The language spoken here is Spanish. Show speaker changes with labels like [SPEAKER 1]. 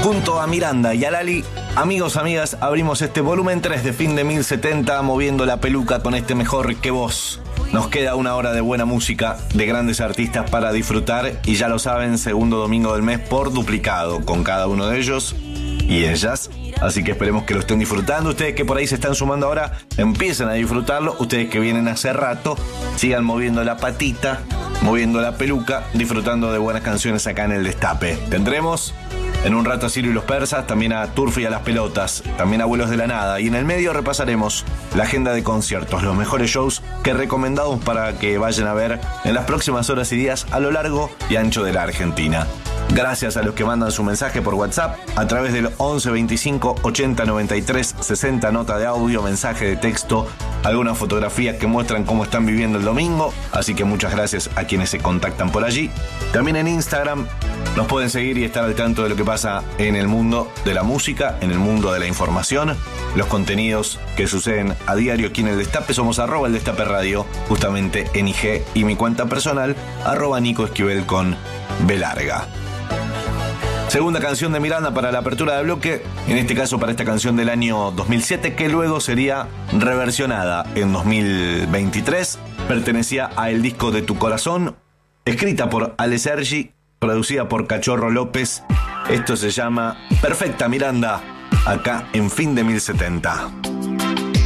[SPEAKER 1] Junto a Miranda y a Lali, amigos, amigas, abrimos este volumen 3 de fin de 1070, moviendo la peluca con este Mejor que Vos. Nos queda una hora de buena música, de grandes artistas para disfrutar, y ya lo saben, segundo domingo del mes por duplicado, con cada uno de ellos y ellas. Así que esperemos que lo estén disfrutando. Ustedes que por ahí se están sumando ahora, empiecen a disfrutarlo. Ustedes que vienen hace rato, sigan moviendo la patita, moviendo la peluca, disfrutando de buenas canciones acá en El Destape. Tendremos en un rato a Ciro y los Persas, también a Turfi y a las Pelotas, también a Abuelos de la Nada. Y en el medio repasaremos la agenda de conciertos, los mejores shows que recomendamos para que vayan a ver en las próximas horas y días a lo largo y ancho de la Argentina. Gracias a los que mandan su mensaje por WhatsApp a través del 11 25 80 93 60, nota de audio, mensaje de texto, algunas fotografías que muestran cómo están viviendo el domingo. Así que muchas gracias a quienes se contactan por allí. También en Instagram nos pueden seguir y estar al tanto de lo que pasa en el mundo de la música, en el mundo de la información, los contenidos que suceden a diario aquí en El Destape. Somos @El Destape Radio, justamente en IG, y mi cuenta personal, @Nico Esquivel con B larga. Segunda canción de Miranda para la apertura de bloque, en este caso para esta canción del año 2007, que luego sería reversionada en 2023. Pertenecía a El Disco de Tu Corazón, escrita por Ale Sergi, producida por Cachorro López. Esto se llama Perfecta Miranda, acá en Fin de 1070.